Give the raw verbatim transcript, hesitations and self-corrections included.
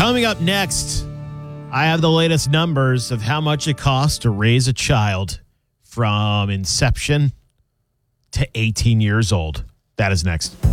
Coming up next, I have the latest numbers of how much it costs to raise a child from inception to eighteen years old. That is next.